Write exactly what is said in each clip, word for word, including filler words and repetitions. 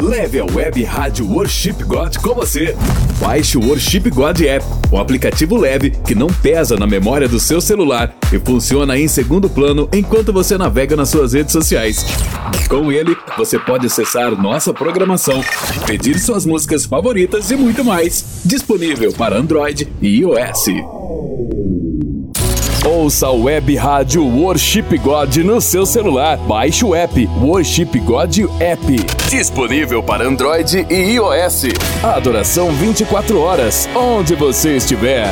leve a Web Rádio Worship God com você. Baixe o Worship God App, um aplicativo leve que não pesa na memória do seu celular e funciona em segundo plano enquanto você navega nas suas redes sociais. Com ele, você pode acessar nossa programação, pedir suas músicas favoritas e muito mais. Disponível para Android e iOS. Ouça a Web Rádio Worship God no seu celular. Baixe o app Worship God App. Disponível para Android e iOS. A adoração vinte e quatro horas, onde você estiver.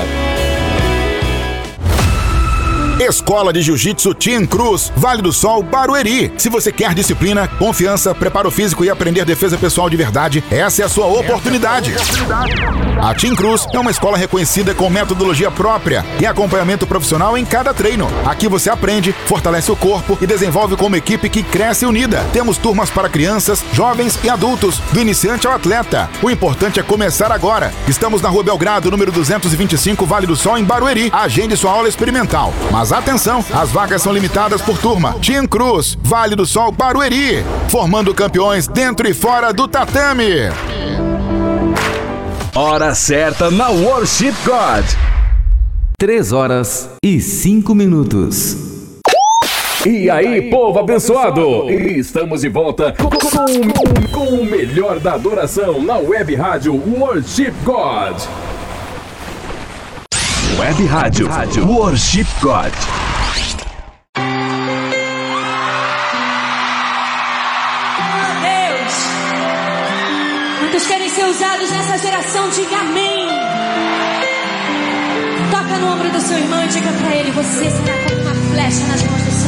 Escola de Jiu-Jitsu Team Cruz, Vale do Sol, Barueri. Se você quer disciplina, confiança, preparo físico e aprender defesa pessoal de verdade, essa é a sua oportunidade. A Team Cruz é uma escola reconhecida com metodologia própria e acompanhamento profissional em cada treino. Aqui você aprende, fortalece o corpo e desenvolve como equipe que cresce unida. Temos turmas para crianças, jovens e adultos, do iniciante ao atleta. O importante é começar agora. Estamos na Rua Belgrado, número duzentos e vinte e cinco, Vale do Sol, em Barueri. Agende sua aula experimental. Mas atenção, as vagas são limitadas por turma. Team Cruz, Vale do Sol, Barueri. Formando campeões dentro e fora do tatame. Hora certa na Worship God. Três horas e cinco minutos. E aí, povo abençoado! Estamos de volta com, com, com o melhor da adoração na Web Rádio Worship God. Web Rádio Worship God. Oh, Deus! Quantos querem ser usados nessa geração? Diga amém! Toca no ombro do seu irmão e diga pra ele: você será como uma flecha nas mãos do Senhor.